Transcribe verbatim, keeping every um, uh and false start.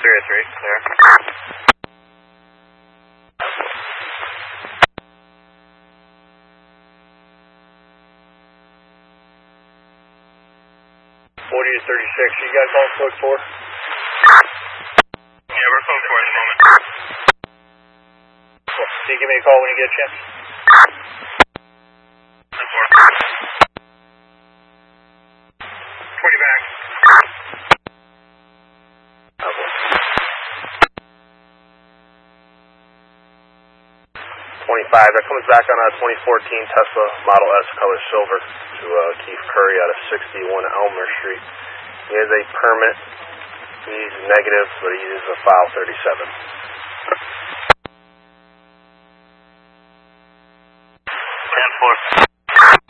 three oh three, clear. forty to thirty-six, you guys all code four? Yeah, we're code four at the moment. Cool. Can you give me a call when you get a chance? ten four. twenty back. Okay. twenty-five, that comes back on a twenty fourteen Tesla Model S color silver to uh, Keith Curry out of sixty-one Elmer Street. He has a permit. He's negative, but he uses a file thirty-seven. ten four.